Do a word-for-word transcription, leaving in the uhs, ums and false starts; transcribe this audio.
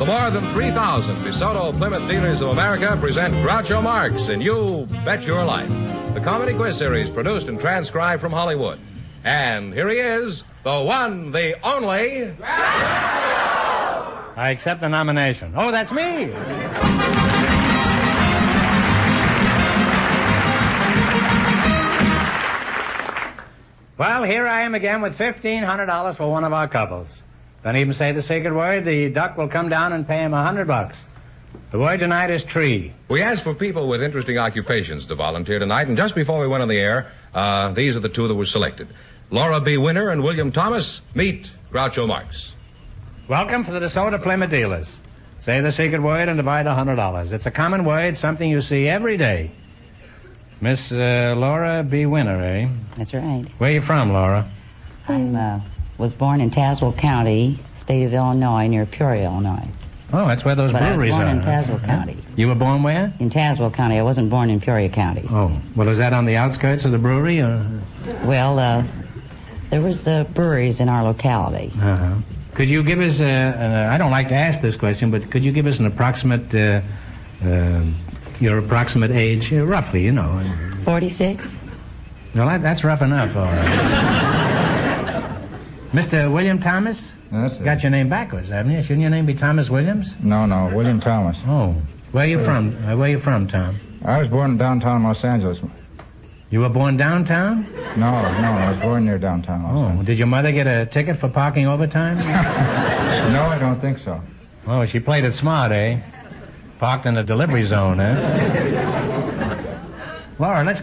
The more than three thousand DeSoto Plymouth dealers of America present Groucho Marx in You Bet Your Life, the comedy quiz series produced and transcribed from Hollywood. And here he is, the one, the only... I accept the nomination. Oh, that's me! Well, here I am again with fifteen hundred dollars for one of our couples. Don't even say the secret word. The duck will come down and pay him a hundred bucks. The word tonight is tree. We asked for people with interesting occupations to volunteer tonight, and just before we went on the air, uh, these are the two that were selected. Laura B. Winner and William Thomas. Meet Groucho Marx. Welcome to the DeSoto Plymouth dealers. Say the secret word and divide a hundred dollars. It's a common word, something you see every day. Miss uh, Laura B. Winner, eh? That's right. Where you from, Laura? I uh, was born in Tazewell County, state of Illinois, near Peoria, Illinois. Oh, that's where those but breweries are. I was born are, in Tazewell huh? County. You were born where? In Tazewell County. I wasn't born in Peoria County. Oh, well, is that on the outskirts of the brewery, or? Well, uh, there was uh, breweries in our locality. Uh-huh. Could you give us, uh, uh, I don't like to ask this question, but could you give us an approximate, uh, uh, your approximate age, uh, roughly, you know? forty-six? No, that, that's rough enough, all right. Mister William Thomas? That's it. Got your name backwards, haven't you? Shouldn't your name be Thomas Williams? No, no, William Thomas. Oh. Where are you from? Uh, where are you from, Tom? I was born in downtown Los Angeles. You were born downtown? No, no, I was born near downtown Los Oh. Angeles. Did your mother get a ticket for parking overtime? No, I don't think so. Oh, she played it smart, eh? Parked in the delivery zone, eh? Laura, let's